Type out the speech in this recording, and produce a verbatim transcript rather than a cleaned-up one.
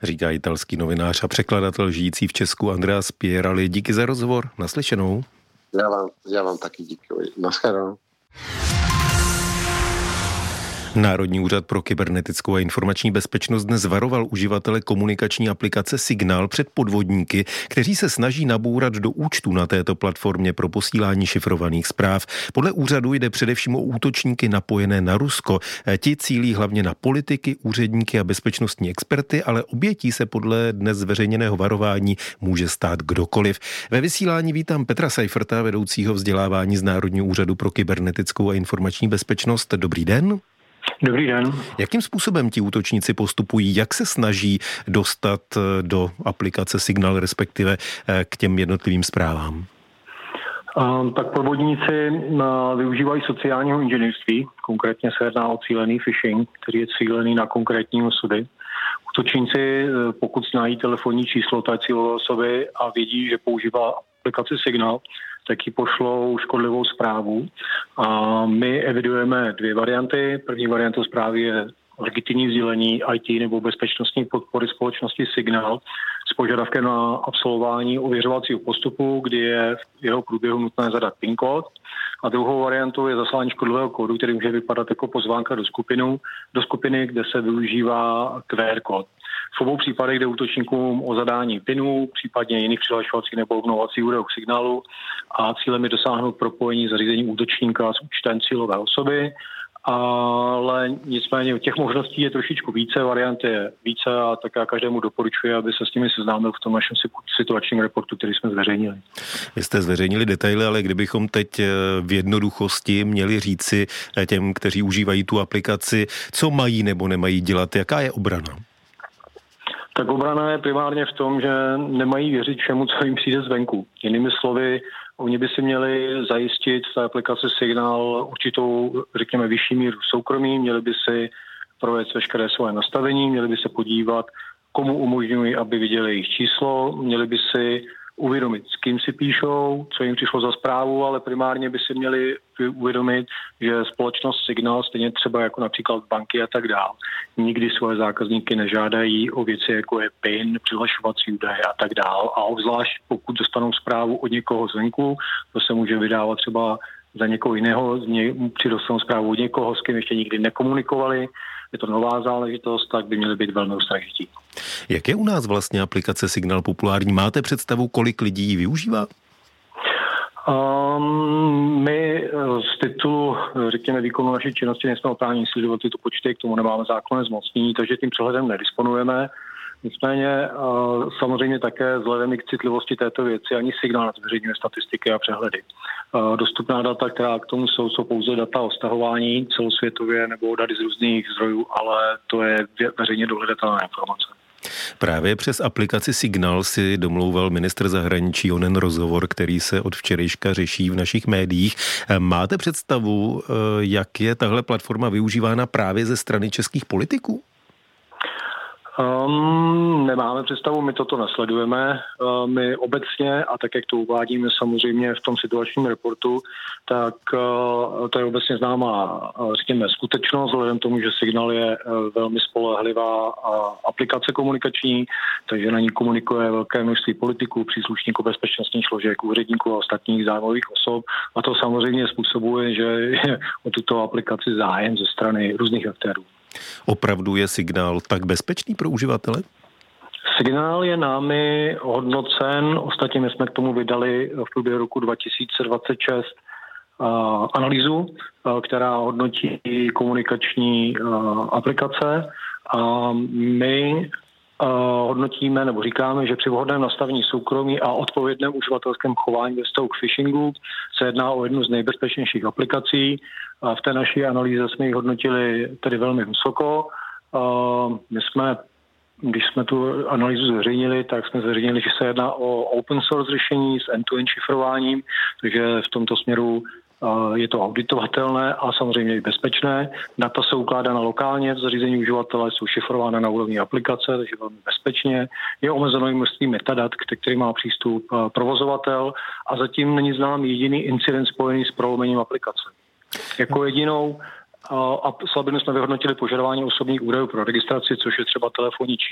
říká italský novinář a překladatel žijící v Česku Andreas Pierali. Díky za rozhovor, naslyšenou. Já vám, já vám taky děkuji. Naschledanou. Národní úřad pro kybernetickou a informační bezpečnost dnes varoval uživatele komunikační aplikace Signál před podvodníky, kteří se snaží nabourat do účtu na této platformě pro posílání šifrovaných zpráv. Podle úřadu jde především o útočníky napojené na Rusko. Ti cílí hlavně na politiky, úředníky a bezpečnostní experty, ale obětí se podle dnes zveřejněného varování může stát kdokoliv. Ve vysílání vítám Petra Seiferta, vedoucího vzdělávání z Národního úřadu pro kybernetickou a informační bezpečnost. Dobrý den. Dobrý den. Jakým způsobem ti útočníci postupují? Jak se snaží dostat do aplikace Signál, respektive k těm jednotlivým zprávám? Um, tak podvodníci uh, využívají sociálního inženýrství. Konkrétně se jedná o cílený phishing, který je cílený na konkrétní osoby. Útočníci, pokud znají telefonní číslo té cílové osoby a vědí, že používá aplikaci Signál, tak ji pošlou škodlivou zprávu. A my evidujeme dvě varianty. První variantou zprávy je legitimní sdílení í té nebo bezpečnostní podpory společnosti Signál s požadavkem na absolvování ověřovacího postupu, kdy je v jeho průběhu nutné zadat PIN kód. A druhou variantou je zaslání škodlivého kódu, který může vypadat jako pozvánka do skupiny, do skupiny, kde se využívá Q R kód. V obou případech jde útočníkům o zadání PINů, případně jiných přihlašovacích nebo obnovovacích údajů k signálu a cílem je dosáhnout propojení zařízení útočníka s účtem cílové osoby, ale nicméně těch možností je trošičku více, varianty je více a tak já každému doporučuji, aby se s nimi seznámil v tom našem situačním reportu, který jsme zveřejnili. Vy jste zveřejnili detaily, ale kdybychom teď v jednoduchosti měli říci těm, kteří užívají tu aplikaci, co mají nebo nemají dělat, jaká je obrana? Tak obrana je primárně v tom, že nemají věřit všemu, co jim přijde zvenku. Jinými slovy, oni by si měli zajistit v té aplikaci Signál určitou, řekněme, vyšší míru soukromí, měli by si provést veškeré své nastavení, měli by se podívat, komu umožňují, aby viděli jejich číslo, měli by si uvědomit, s kým si píšou, co jim přišlo za zprávu, ale primárně by si měli uvědomit, že společnost Signál, stejně třeba jako například banky a tak dál, nikdy svoje zákazníky nežádají o věci, jako je PIN, přihlašovací údaje a tak dál. A obzvlášť pokud dostanou zprávu od někoho zvenku, to se může vydávat třeba za někoho jiného, při dostanou zprávu od někoho, s kým ještě nikdy nekomunikovali, je to nová záležitost, tak by měly být velmi ostražití. Jak je u nás vlastně aplikace Signál populární? Máte představu, kolik lidí ji využívá? Um, my z titulu, řekněme, výkonu naší činnosti nejsme oprávněni sledovat tyto počty, k tomu nemáme zákonné zmocnění, takže tím přehledem nedisponujeme. Nicméně samozřejmě také vzhledem k citlivosti této věci ani Signál nezveřejňuje statistiky a přehledy. Dostupná data, která k tomu jsou, jsou pouze data o stahování celosvětově nebo data z různých zdrojů, ale to je veřejně dohledatelná informace. Právě přes aplikaci Signál si domlouval ministr zahraničí onen rozhovor, který se od včerejška řeší v našich médiích. Máte představu, jak je tahle platforma využívána právě ze strany českých politiků? Um, nemáme představu, my toto nesledujeme. Uh, my obecně, a tak jak to uvádíme samozřejmě v tom situačním reportu, tak uh, to je obecně známá, uh, řekněme, skutečnost, vzhledem tomu, že Signál je uh, velmi spolehlivá uh, aplikace komunikační, takže na ní komunikuje velké množství politiků, příslušníků bezpečnostních složek, úředníků a ostatních zájmových osob. A to samozřejmě způsobuje, že je o tuto aplikaci zájem ze strany různých aktérů. Opravdu je Signál tak bezpečný pro uživatele? Signál je námi hodnocen, ostatně my jsme k tomu vydali v průběhu roku dva tisíce dvacet šest uh, analýzu, uh, která hodnotí komunikační uh, aplikace a my uh, hodnotíme nebo říkáme, že při vhodném nastavení soukromí a odpovědném uživatelském chování ve vztahu k phishingu se jedná o jednu z nejbezpečnějších aplikací. A v té naší analýze jsme ji hodnotili tedy velmi vysoko. My jsme, když jsme tu analýzu zveřejnili, tak jsme zveřejnili, že se jedná o open source řešení s end-to-end šifrováním, takže v tomto směru je to auditovatelné a samozřejmě i bezpečné. Data se ukládána lokálně v zařízení uživatele, jsou šifrována na úrovni aplikace, takže velmi bezpečně. Je omezeno množství metadat, který má přístup provozovatel a zatím není znám jediný incident spojený s prolomením aplikace. Jako jedinou a slabinu jsme vyhodnotili požadování osobních údajů pro registraci, což je třeba telefonní číslo